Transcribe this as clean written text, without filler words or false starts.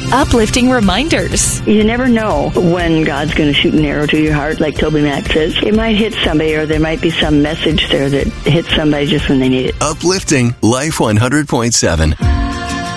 uplifting reminders. You never know when God's going to shoot an arrow to your heart, like Toby Mac says. It might hit somebody, or there might be some message there that hits somebody just when they need it. Uplifting Life 100.7.